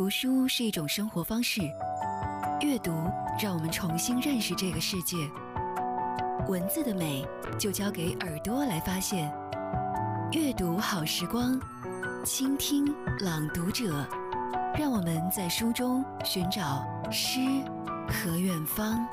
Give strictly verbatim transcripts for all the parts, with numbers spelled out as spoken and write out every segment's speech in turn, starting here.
读书是一种生活方式，阅读让我们重新认识这个世界。文字的美就交给耳朵来发现。阅读好时光，倾听朗读者，让我们在书中寻找诗和远方。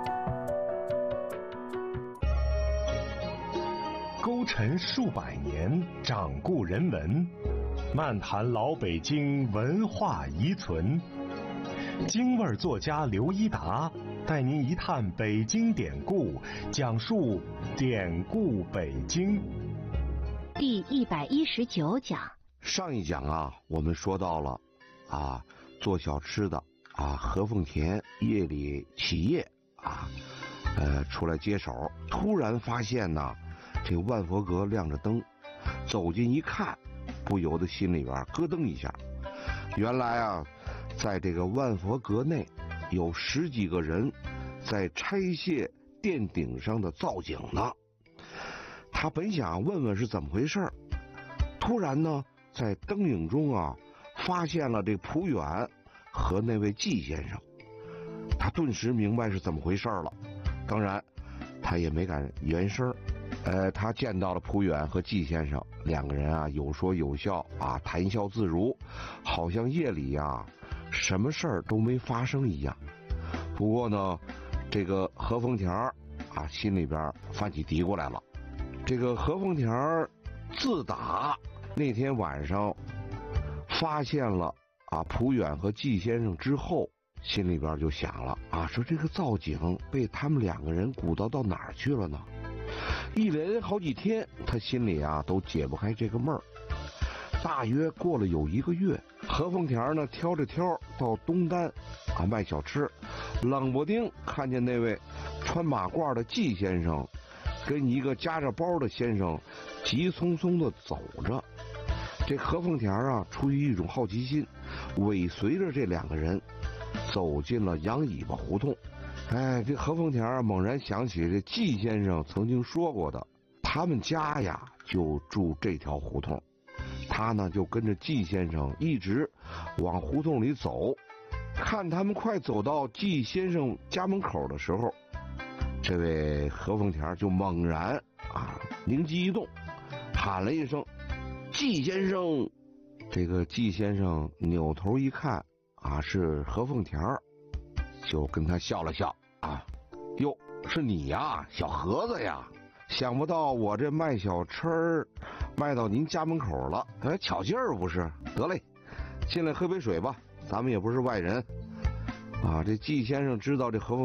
勾陈数百年，掌故人文，漫谈老北京文化遗存。京味作家刘一达带您一探北京典故，讲述典故北京。 第一百一十九讲。 上一讲啊，我们说到了啊，做小吃的啊，何凤田夜里起夜啊，呃，出来接手，突然发现呢，这个万佛阁亮着灯，走近一看，不由得心里边咯噔一下。原来啊，在这个万佛阁内，有十几个人在拆卸殿顶上的造景呢。他本想问问是怎么回事，突然呢，在灯影中啊，发现了这蒲远和那位季先生。他顿时明白是怎么回事了，当然他也没敢原声。呃，他见到了蒲远和季先生两个人啊，有说有笑啊，谈笑自如，好像夜里呀什么事儿都没发生一样。不过呢，这个何凤田啊心里边泛起嘀咕来了。这个何凤田自打那天晚上发现了啊蒲远和季先生之后，心里边就想了啊，说这个造景被他们两个人鼓捣到哪儿去了呢？一连好几天，他心里啊都解不开这个闷儿。大约过了有一个月，何凤田呢挑着挑到东单啊卖小吃，冷不丁看见那位穿马褂的季先生跟一个夹着包的先生急匆匆地走着。这何凤田啊出于一种好奇心，尾随着这两个人走进了羊尾巴胡同。哎，这何凤田啊猛然想起这季先生曾经说过的，他们家呀就住这条胡同。他呢就跟着季先生一直往胡同里走，看他们快走到季先生家门口的时候，这位何凤田就猛然啊灵机一动，喊了一声季先生。这个季先生扭头一看啊是何凤田，就跟他笑了笑啊，哟，是你呀，小盒子呀！想不到我这卖小吃卖到您家门口了，哎，巧劲儿不是？得嘞，进来喝杯水吧，咱们也不是外人。啊，这季先生知道这何凤